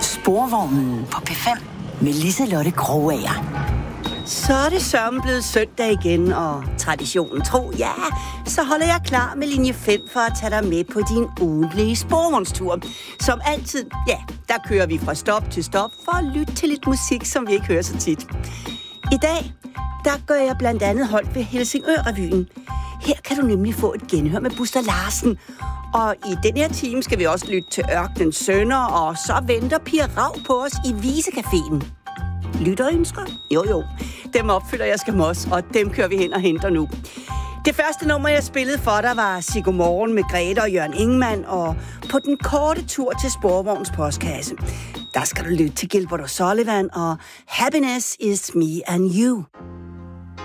Sporvognen på P5 med Liselotte Krogager. Så er det sørme blevet søndag igen, og traditionen tro, ja, så holder jeg klar med linje 5 for at tage dig med på din ugentlige sporvognstur. Som altid, ja, der kører vi fra stop til stop for at lytte til lidt musik, som vi ikke hører så tit. I dag, der gør jeg blandt andet holdt ved Helsingør-revyen. Her kan du nemlig få et genhør med Buster Larsen. Og i den her time skal vi også lytte til Ørkenens Sønner, og så venter Pia Rav på os i Visecaféen. Lytterønsker? Jo. Dem opfylder jeg skam også, og dem kører vi hen og henter nu. Det første nummer, jeg spillede for dig, var Sig Godmorgen med Grete og Jørgen Ingemann, og på den korte tur til Sporvogns postkasse, der skal du lytte til Gilbert O'Sullivan og Happiness is Me and You.